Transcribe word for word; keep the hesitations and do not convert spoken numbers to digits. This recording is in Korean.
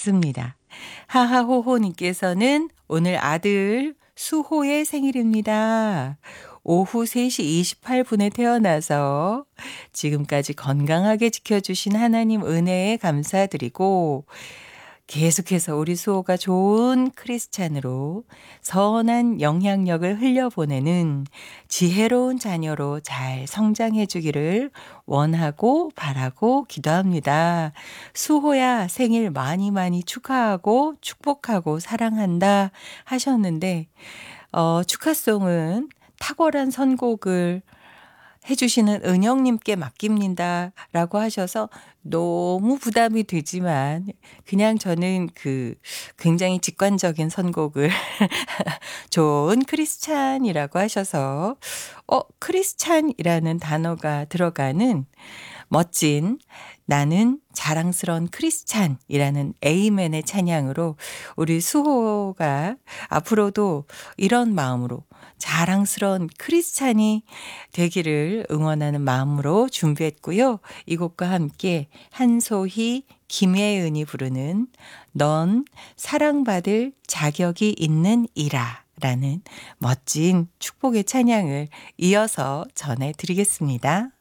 맞습니다. 하하호호님께서는 오늘 아들 수호의 생일입니다. 오후 세 시 이십팔 분에 태어나서 지금까지 건강하게 지켜주신 하나님 은혜에 감사드리고 계속해서 우리 수호가 좋은 크리스찬으로 선한 영향력을 흘려보내는 지혜로운 자녀로 잘 성장해 주기를 원하고 바라고 기도합니다. 수호야 생일 많이 많이 축하하고 축복하고 사랑한다 하셨는데 어, 축하송은 탁월한 선곡을 해주시는 은영님께 맡깁니다 라고 하셔서 너무 부담이 되지만 그냥 저는 그 굉장히 직관적인 선곡을 좋은 크리스찬이라고 하셔서 어 크리스찬이라는 단어가 들어가는 멋진 나는 자랑스러운 크리스찬이라는 에이멘의 찬양으로 우리 수호가 앞으로도 이런 마음으로 자랑스러운 크리스찬이 되기를 응원하는 마음으로 준비했고요. 이 곡과 함께 한소희, 김혜은이 부르는 넌 사랑받을 자격이 있는 이라 라는 멋진 축복의 찬양을 이어서 전해드리겠습니다.